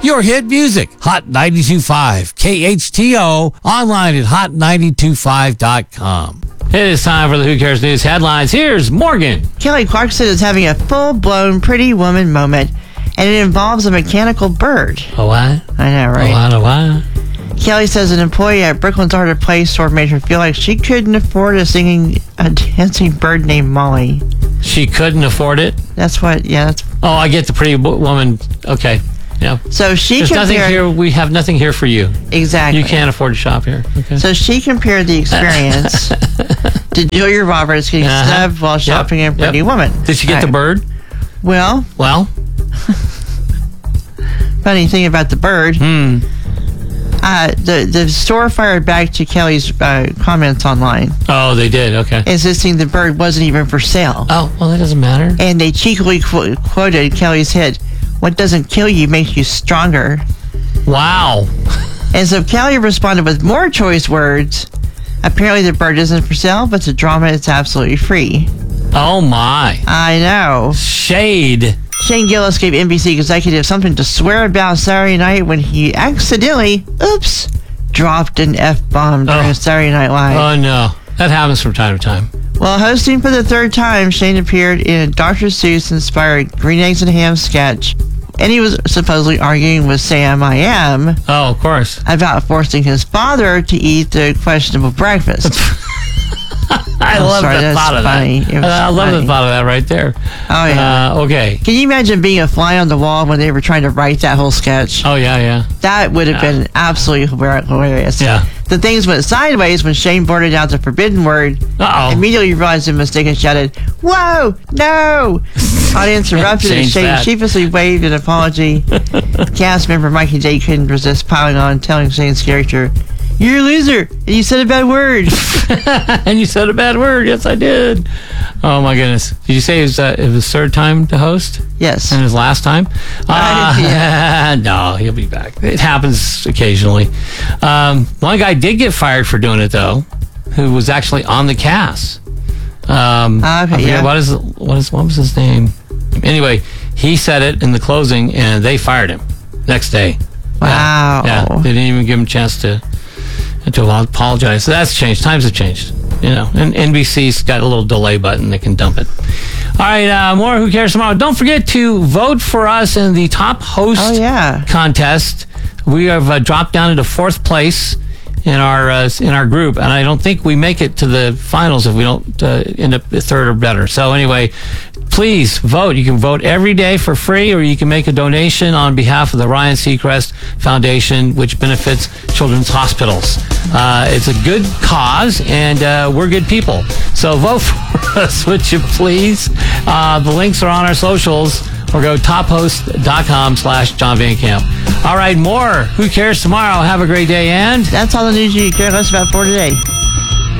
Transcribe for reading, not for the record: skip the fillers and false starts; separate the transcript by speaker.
Speaker 1: your hit music. Hot 92.5 KHTO, online at hot925.com. It is time for the Who Cares News headlines. Here's Morgan.
Speaker 2: Kelly Clarkson is having a full-blown Pretty Woman moment, and it involves a mechanical bird.
Speaker 1: Oh, what?
Speaker 2: I know, right?
Speaker 1: Oh, what?
Speaker 2: Kelly says an employee at Brooklyn's Art of Play store made her feel like she couldn't afford a dancing bird named Molly.
Speaker 1: She couldn't afford it?
Speaker 2: That's what, that's...
Speaker 1: Oh, I get the Pretty Woman. Okay. Yeah.
Speaker 2: So she
Speaker 1: There's nothing here. We have nothing here for you.
Speaker 2: Exactly.
Speaker 1: You can't afford to shop here. Okay.
Speaker 2: So she compared the experience to Julia Roberts getting snubbed while shopping in Pretty Woman.
Speaker 1: Did she get the bird?
Speaker 2: Well, funny thing about the bird. The store fired back to Kelly's comments online.
Speaker 1: Oh, they did. Okay.
Speaker 2: Insisting the bird wasn't even for sale.
Speaker 1: Oh, well, that doesn't matter.
Speaker 2: And they cheekily quoted Kelly's hit, "What doesn't kill you makes you stronger."
Speaker 1: Wow.
Speaker 2: And so Kelly responded with more choice words. Apparently the bird isn't for sale, but the drama is absolutely free.
Speaker 1: Oh, my.
Speaker 2: I know.
Speaker 1: Shade.
Speaker 2: Shane Gillis gave NBC executive something to swear about Saturday night when he accidentally, dropped an F-bomb during Saturday Night Live.
Speaker 1: Oh, no. That happens from time to time.
Speaker 2: While hosting for the third time, Shane appeared in a Dr. Seuss-inspired Green Eggs and Ham sketch, and he was supposedly arguing with Sam I Am.
Speaker 1: Oh, of course.
Speaker 2: About forcing his father to eat the questionable breakfast.
Speaker 1: I love the thought of that. I love the thought of that right there.
Speaker 2: Oh, yeah.
Speaker 1: Okay.
Speaker 2: Can you imagine being a fly on the wall when they were trying to write that whole sketch?
Speaker 1: Oh, yeah.
Speaker 2: That would have been absolutely hilarious.
Speaker 1: Yeah.
Speaker 2: The things went sideways when Shane blurted out the forbidden word.
Speaker 1: Uh-oh.
Speaker 2: Immediately realized his mistake and shouted, "Whoa, no!" Audience erupted and Shane sheepishly waved an apology. Cast member Mikey J couldn't resist piling on, telling Shane's character, "You're a loser, and you said a bad word."
Speaker 1: And you said a bad word. Yes, I did. Oh, my goodness. Did you say it was his third time to host?
Speaker 2: Yes.
Speaker 1: And his last time? No, he'll be back. It happens occasionally. One guy did get fired for doing it, though, who was actually on the cast. I forget, what was his name? Anyway, he said it in the closing, and they fired him next day.
Speaker 2: Wow.
Speaker 1: Yeah, they didn't even give him a chance to apologize. So that's changed. Times have changed. And NBC's got a little delay button. They can dump it. All right, more Who Cares Tomorrow. Don't forget to vote for us in the top host contest. We have dropped down into fourth place in our group, and I don't think we make it to the finals if we don't end up third or better. So anyway, please vote. You can vote every day for free, or you can make a donation on behalf of the Ryan Seacrest Foundation, which benefits children's hospitals. It's a good cause, and we're good people. So vote for us, would you please? The links are on our socials, or go tophost.com/John Van Camp. All right, more Who Cares Tomorrow. Have a great day, and
Speaker 2: that's all the news you care less about for today.